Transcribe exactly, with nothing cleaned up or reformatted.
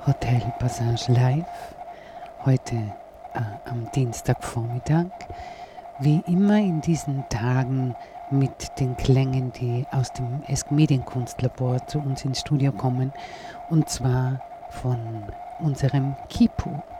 Hotel Passage Live, heute äh, am Dienstagvormittag. Wie immer in diesen Tagen mit den Klängen, die aus dem Esk Medienkunstlabor zu uns ins Studio kommen, und zwar von unserem Kipu